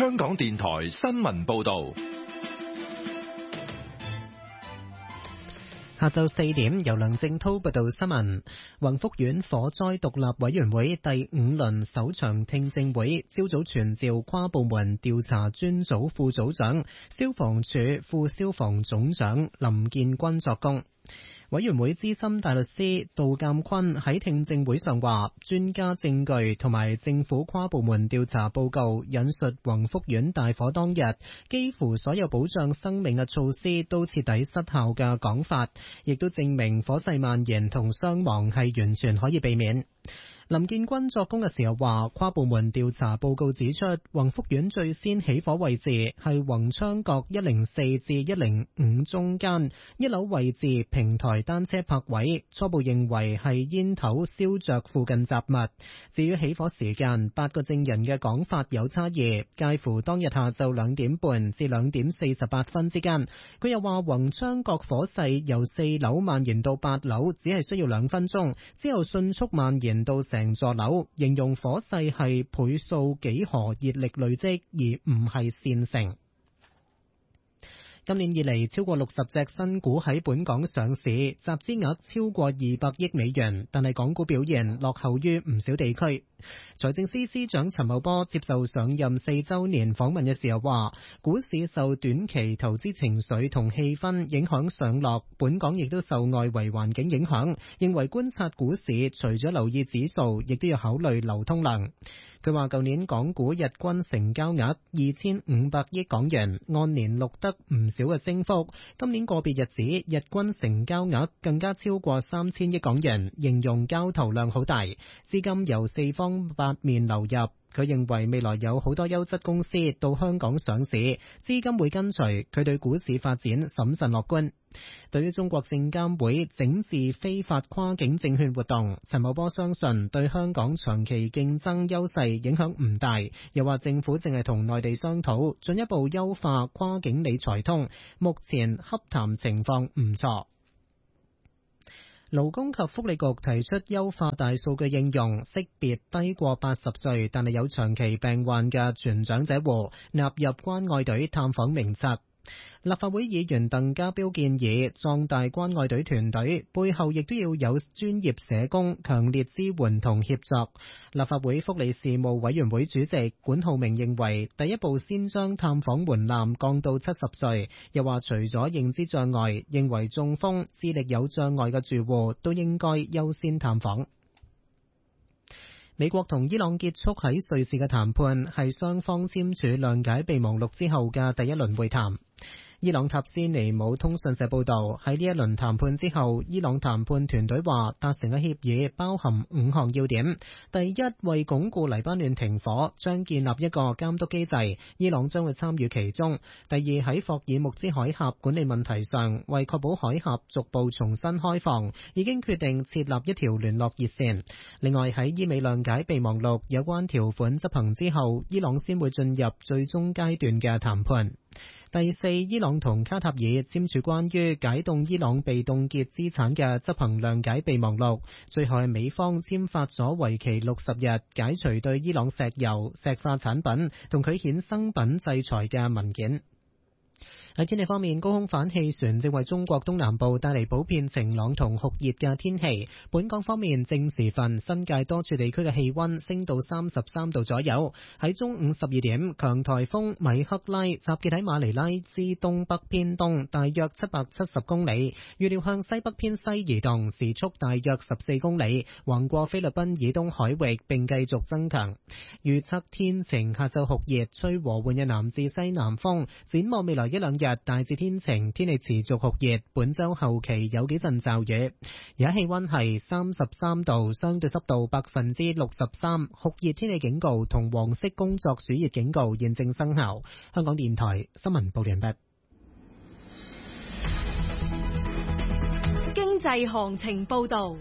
香港電台新聞報道。 下晝4點，由梁正滔報道新聞。宏福苑火災獨立委員會第5輪首場聽證會，朝早傳召跨部門調查專組副組長、消防處副消防總長林建軍作供。委員會資深大律師杜鑑坤喺聽證會上話，專家證據同埋政府跨部門調查報告引述宏福苑大火當日幾乎所有保障生命嘅措施都徹底失效嘅講法，亦都證明火勢蔓延同傷亡係完全可以避免。林建軍作供嘅時候話，跨部門調查報告指出，宏福苑最先起火位置係宏昌閣104至105中間一樓位置平台單車泊位，初步認為係煙頭燒着附近雜物。至於起火時間，8個證人嘅講法有差異，介乎當日下晝2點半至2點48分之間。佢又話，宏昌閣火勢由4樓蔓延到8樓，只係需要2分鐘，之後迅速蔓延到成座樓，形容火勢係倍數幾何熱力累積，而唔係線性。今年以嚟，超過60隻新股喺本港上市，集資額超過200億美元，但係港股表現落後於唔少地區。財政司司長陳茂波接受上任4週年訪問嘅時候話，股市受短期投資情緒同氣氛影響上落，本港亦都受外圍環境影響，認為觀察股市除咗留意指數，亦都要考慮流通量。佢話舊年港股日均成交額2500億港元，按年錄得唔少嘅升幅。今年個別日子日均成交額更加超過3000億港元，形容交投量好大，資金由四方八面流入。佢認為未來有好多優質公司到香港上市，資金會跟隨。佢對股市發展審慎樂觀。對於中國證監會整治非法跨境證券活動，陳茂波相信對香港長期競爭優勢影響唔大。又話政府正係同內地商討進一步優化跨境理財通，目前洽談情況唔錯。勞工及福利局提出優化大數據應用，識別低過80歲但係有長期病患嘅全長者戶納入關愛隊探訪名冊。立法會議員鄧家彪建議壯大關愛隊團隊，背後亦都要有專業社工強烈支援同協作。立法會福利事務委員會主席管浩明認為，第一步先將探訪門檻降到70歲，又話除咗認知障礙，認為中風、智力有障礙嘅住戶都應該優先探訪。美國同伊朗結束喺瑞士嘅談判，係雙方簽署諒解備忘錄之後嘅第一輪會談。伊朗塔斯尼姆通訊社報道，喺呢一輪談判之後，伊朗談判團隊話達成嘅協議包含5項要點。第一，為鞏固黎巴嫩停火，將建立一個監督機制，伊朗將會參與其中。第二，喺霍爾木茲海峽管理問題上，為確保海峽逐步重新開放，已經決定設立一條聯絡熱線。另外，喺伊美諒解備忘錄有關條款執行之後，伊朗先會進入最終階段嘅談判。第四，伊朗同卡塔爾簽署關於解凍伊朗被凍結資產嘅執行諒解備忘錄，最後係美方簽發咗為期60日解除對伊朗石油、石化產品同佢衍生品制裁嘅文件。喺天氣方面，高空反氣旋正為中國東南部帶嚟普遍晴朗同酷熱嘅天氣。本港方面，正時分新界多處地區嘅氣溫升到33度左右。喺中午12點，強颱風米克拉集結喺馬尼拉之東北偏東大約770公里，預料向西北偏西移動，時速大約14公里，橫過菲律賓以東海域並繼續增強。預測天晴，下晝酷熱，吹和緩嘅南至西南風。展望未來一兩日大致天晴，天氣持續酷熱，本周後期有幾陣驟雨。而家氣溫係33度，相對濕度63%，酷熱天氣警告同黃色工作暑熱警告現正生效。香港電台新聞報完畢。 經濟行情報道。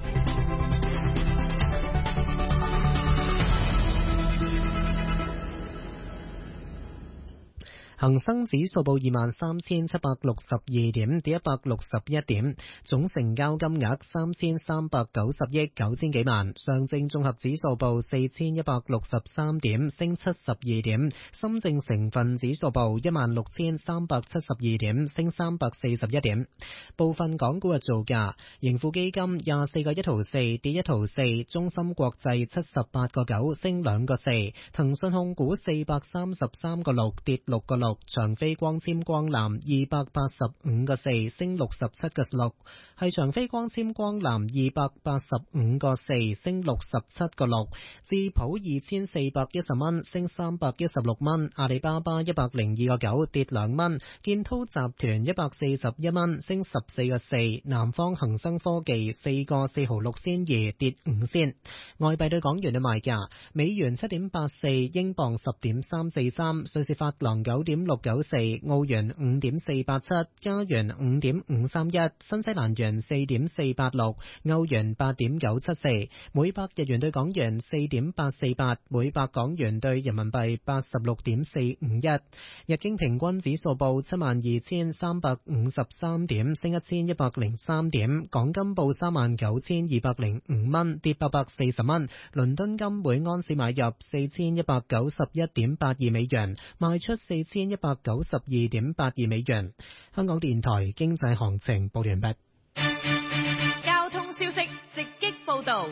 恒生指數報23,762點，跌161點，總成交金額3390億9千幾萬。上證綜合指數報4163點，升72點。深證成分指數報16,372點，升341點。部分港股嘅造價：盈富基金24個1毫4，跌1毫4；中芯國際78個9，升2個4；騰訊控股433個6，跌6個6；長飛光纖光纜285個4，升67個6；係長飛光纖光纜285個4，升67個6；智普2410蚊，升316蚊；阿里巴巴102個9，跌2蚊；建滔集團141蚊，升14個4；南方恒生科技4個4毫6仙2，跌5仙。外幣對港元嘅賣價：美元7.84，英鎊10.343，瑞士法郎9.694，澳元5.487，加元5.531，新西蘭元4.486，歐元8.974，每百日元對港元4.848，每百港元對人民幣86.451。日經平均指數報72,353點，升1103點。港金報39,205蚊，跌840蚊。倫敦金每安士買入4191.82美元，賣出4192.82美元。香港電台經濟行情報完畢。 交通消息直擊報道。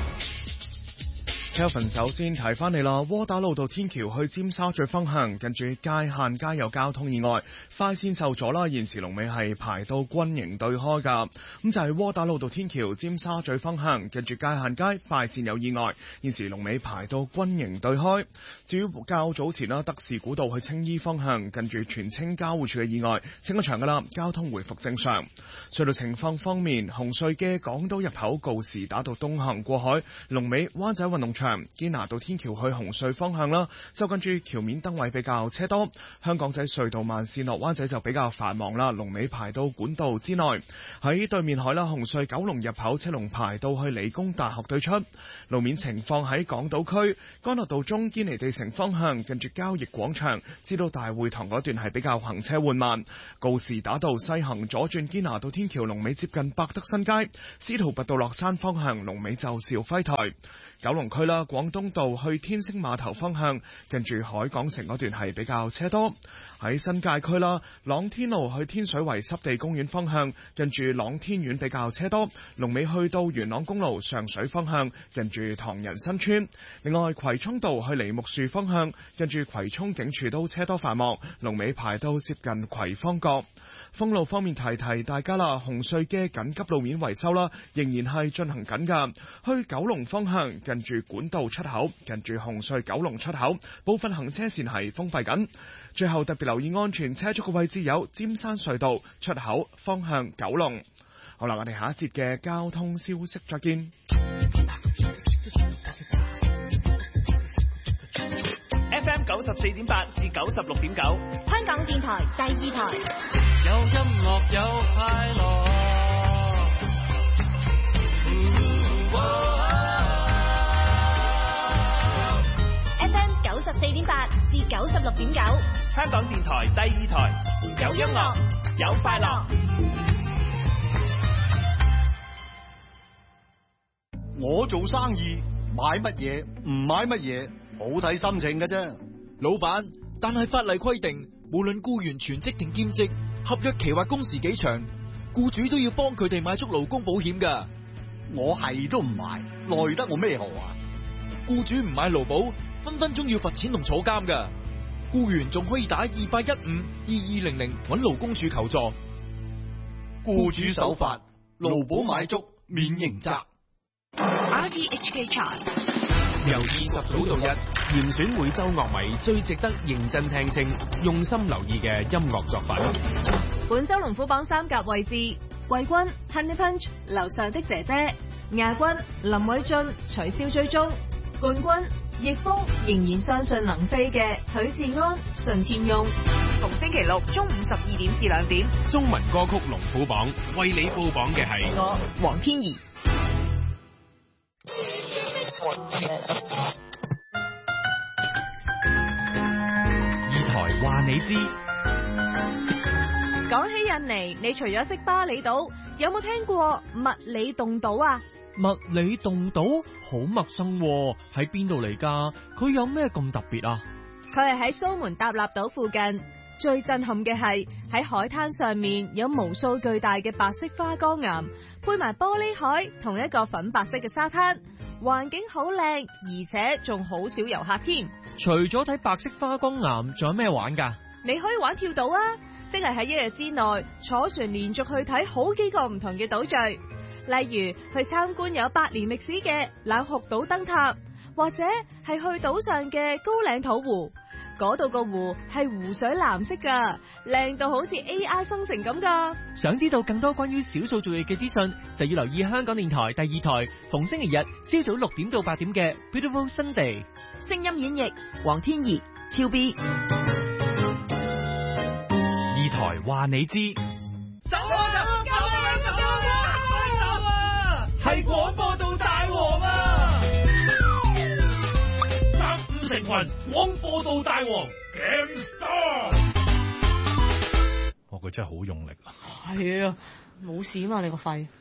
Kelvin 首先提翻你啦，窩打老道天橋去尖沙咀方向，近住界限街有交通意外，快線受阻啦，現時龍尾係排到軍營對開噶。咁就係窩打老道天橋尖沙咀方向，近住界限街快線有意外，現時龍尾排到軍營對開。至於較早前啦，德士古道去青衣方向，近住荃青交匯處嘅意外清咗場噶啦，交通回復正常。隧道情況方面，紅隧嘅港島入口告士打道東行過海，龍尾灣仔運動場。堅拿道天橋去紅隧方向啦，就跟住橋面燈位比較車多。香港仔隧道慢線落灣仔就比較繁忙啦，龍尾排到管道之內。喺對面海啦，紅隧九龍入口車龍排到去理工大學對出。路面情況喺港島區干諾道中堅尼地城方向，近住交易廣場至到大會堂嗰段係比較行車緩慢。告士打道西行左轉堅拿道天橋龍尾接近百德新街，司徒拔道落山方向龍尾就兆輝台。九龍區啦，廣東道去天星碼頭方向，近住海港城嗰段係比較車多。喺新界區啦，朗天路去天水圍濕地公園方向，近住朗天苑比較車多。龍尾去到元朗公路上水方向，近住唐人新村。另外，葵涌道去梨木樹方向，近住葵涌警署都車多繁忙，龍尾排到接近葵芳閣。封路方面提大家啦，紅隧嘅緊急路面維修啦，仍然係進行緊㗎。去九龍方向，近住管道出口，近住紅隧九龍出口，部分行車線係封閉緊。最後特別留意安全車速嘅位置有尖山隧道出口方向九龍。好啦，我哋下一節嘅交通消息再見。 FM 94.8至96.9， 香港電台第二台。 有音樂有快樂。 FM 94.8至96.9， 香港電台第二台，有音樂有快樂。 我做生意買乜嘢唔買乜嘢，好睇心情㗎啫。 老闆，但係法例規定，無論僱員全職定兼職，合約期或工時幾長，僱主都要幫佢哋買足勞工保險㗎。 我係都唔買，奈得我咩何啊？ 僱主唔買勞保，分分鐘要罰錢同坐監㗎。僱員仲可以打28152200揾勞工處求助。 僱主守法，勞保買足，免刑責。 RTHK Chart 由20數到1，嚴選每週樂迷最值得認真聽清、用心留意嘅音樂作品。 本週龍虎榜3甲位置，季軍 Honey Punch 樓上的姐姐，亞軍林偉俊取消追蹤，冠軍逆風仍然相信能飛嘅許志安順天翁。逢星期六中午12點至2點， 中文歌曲龍虎榜為你報榜嘅係我黃天怡。 二台話你知。 講起印尼，你除咗識巴厘島，有冇聽過密里洞島啊？ 密里洞島好陌生喎，喺邊度嚟㗎？佢有咩咁特別啊？ 佢係喺蘇門答臘島附近，最震撼嘅係喺海灘上面有無數巨大嘅白色花崗岩，配埋玻璃海同一個粉白色嘅沙灘，環境好靚，而且仲好少遊客添。 除咗睇白色花崗岩，仲有咩玩㗎？ 你可以玩跳島啊，即係喺一日之內坐船連續去睇好幾個唔同嘅島嶼，例如去參觀有100年歷史嘅冷酷島燈塔，或者係去島上嘅高嶺土湖，嗰度個湖係湖水藍色噶，靚到好似 AI 生成咁噶。 想知道更多關於少數族裔嘅資訊，就要留意香港電台第2台逢星期日朝早6點到8點嘅 Beautiful Sunday。 聲音演繹黃天怡、超 B。 二台話你知。走啊走啊走啊！係廣播道大王啊！集五成群，廣播道大王 Game Star。 佢真係好用力啊！ 係啊，冇事啊嘛，你個肺。